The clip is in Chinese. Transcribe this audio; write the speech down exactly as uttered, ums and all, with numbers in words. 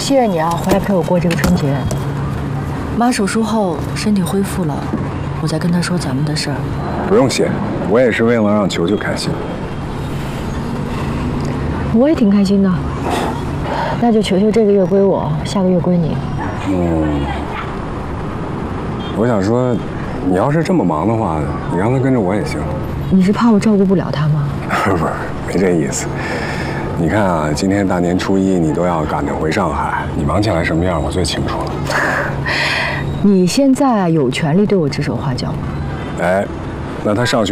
谢谢你啊，回来陪我过这个春节。妈手术后身体恢复了，我再跟她说咱们的事儿。 不用谢，我也是为了让球球开心。 我也挺开心的。那就球球这个月归我，下个月归你。 嗯，我想说，你要是这么忙的话，你让他跟着我也行。 你是怕我照顾不了他吗？ 不是，没这意思。你看啊，今天大年初一你都要赶着回上海，你忙起来什么样我最清楚了。 你现在有权利对我指手画脚吗？ 哎，那他上学。